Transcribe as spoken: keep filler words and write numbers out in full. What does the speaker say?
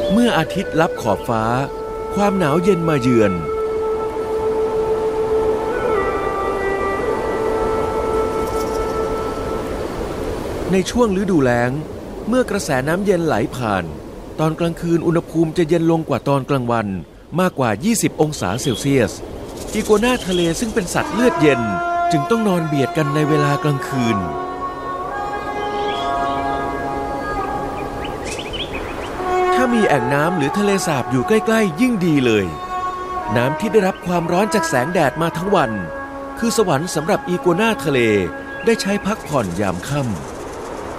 เมื่ออาทิตย์ลับขอบฟ้าความหนาวเย็นมาเยือนในช่วงฤดูแล้งเมื่อกระแสน้ำเย็นไหลผ่านตอนกลางคืนอุณหภูมิจะเย็นลงกว่าตอนกลางวันมากกว่ายี่สิบองศาเซลเซียสอีกัวน่าทะเลซึ่งเป็นสัตว์เลือดเย็นจึงต้องนอนเบียดกันในเวลากลางคืนถ้ามีแอ่งน้ำหรือทะเลสาบอยู่ใกล้ๆยิ่งดีเลยน้ำที่ได้รับความร้อนจากแสงแดดมาทั้งวันคือสวรรค์สำหรับอีกัวน่าทะเลได้ใช้พักผ่อนยามค่ำ